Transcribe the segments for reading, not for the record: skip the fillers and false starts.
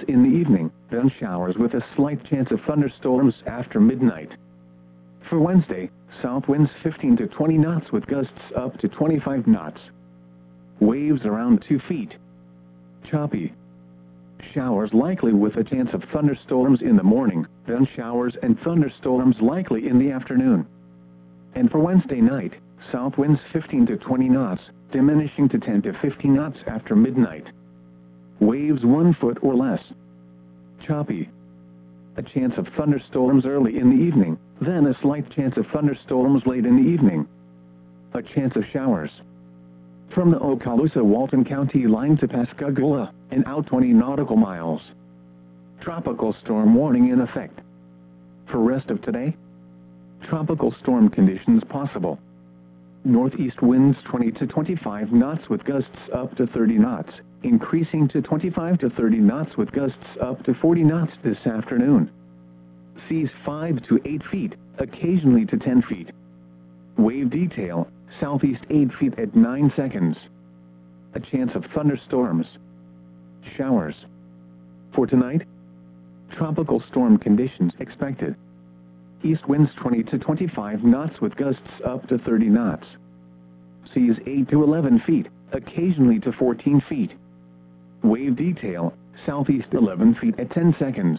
in the evening, then showers with a slight chance of thunderstorms after midnight. For Wednesday, south winds 15 to 20 knots with gusts up to 25 knots. Waves around 2 feet. Choppy. Showers likely with a chance of thunderstorms in the morning, then showers and thunderstorms likely in the afternoon. And for Wednesday night, south winds 15 to 20 knots, diminishing to 10 to 15 knots after midnight. Waves 1 foot or less. Choppy. A chance of thunderstorms early in the evening, then a slight chance of thunderstorms late in the evening. A chance of showers. From the Okaloosa-Walton County line to Pascagoula, and out 20 nautical miles. Tropical storm warning in effect. For rest of today, tropical storm conditions possible. Northeast winds 20 to 25 knots with gusts up to 30 knots, increasing to 25 to 30 knots with gusts up to 40 knots this afternoon. Seas 5 to 8 feet, occasionally to 10 feet. Wave detail, southeast 8 feet at 9 seconds. A chance of thunderstorms. Showers. For tonight, tropical storm conditions expected. East winds 20 to 25 knots with gusts up to 30 knots. Seas 8 to 11 feet, occasionally to 14 feet. Wave detail, southeast 11 feet at 10 seconds.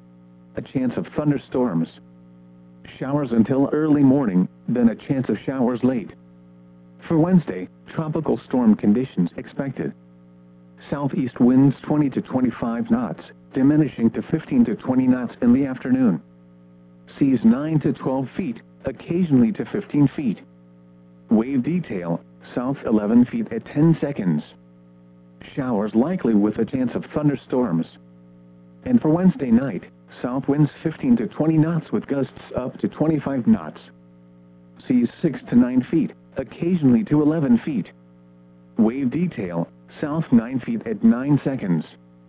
A chance of thunderstorms. Showers until early morning, then a chance of showers late. For Wednesday, tropical storm conditions expected. Southeast winds 20 to 25 knots, diminishing to 15 to 20 knots in the afternoon. Seas 9 to 12 feet, occasionally to 15 feet. Wave detail, south 11 feet at 10 seconds. Showers likely with a chance of thunderstorms. And for Wednesday night, south winds 15 to 20 knots with gusts up to 25 knots. Seas 6 to 9 feet, occasionally to 11 feet. Wave detail, south 9 feet at 9 seconds.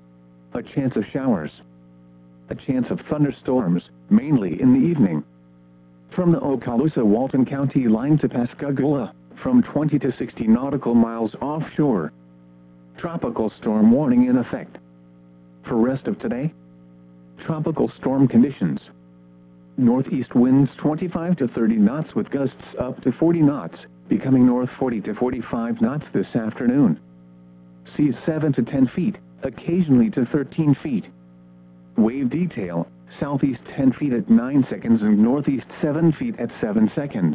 A chance of showers. A chance of thunderstorms, mainly in the evening. From the Okaloosa-Walton County line to Pascagoula, from 20 to 60 nautical miles offshore. Tropical storm warning in effect. For rest of today, tropical storm conditions. Northeast winds 25 to 30 knots with gusts up to 40 knots, becoming north 40 to 45 knots this afternoon. Seas 7 to 10 feet, occasionally to 13 feet. Wave detail, southeast 10 feet at 9 seconds and northeast 7 feet at 7 seconds.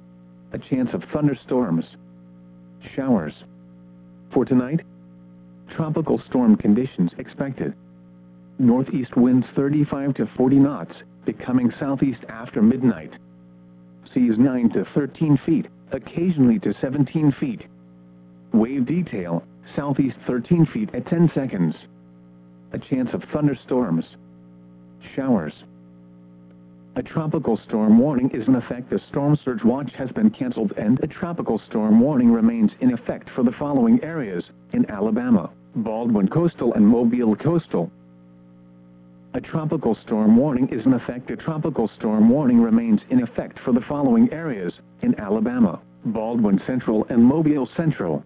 A chance of thunderstorms. Showers. For tonight, tropical storm conditions expected. Northeast winds 35 to 40 knots, becoming southeast after midnight. Seas 9 to 13 feet, occasionally to 17 feet. Wave detail, southeast 13 feet at 10 seconds. A chance of thunderstorms. Showers. A tropical storm warning is in effect. The storm surge watch has been canceled and a tropical storm warning remains in effect for the following areas: in Alabama, Baldwin Coastal and Mobile Coastal. A tropical storm warning is in effect. A tropical storm warning remains in effect for the following areas: in Alabama, Baldwin Central and Mobile Central.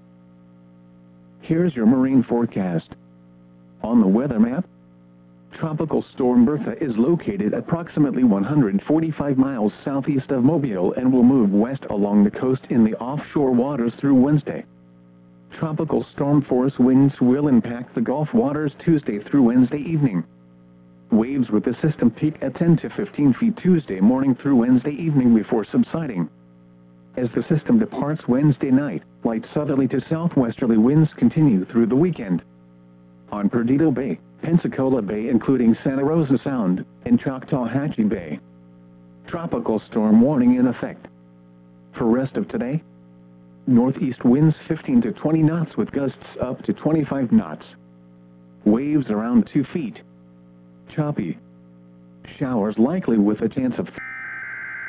Here's your marine forecast. On the weather map, Tropical Storm Bertha is located approximately 145 miles southeast of Mobile and will move west along the coast in the offshore waters through Wednesday. Tropical storm force winds will impact the Gulf waters Tuesday through Wednesday evening. Waves with the system peak at 10 to 15 feet Tuesday morning through Wednesday evening before subsiding. As the system departs Wednesday night, light southerly to southwesterly winds continue through the weekend. On Perdido Bay, Pensacola Bay including Santa Rosa Sound, and Choctawhatchee Bay. Tropical storm warning in effect. For rest of today, northeast winds 15 to 20 knots with gusts up to 25 knots. Waves around 2 feet. Choppy. Showers likely with a chance of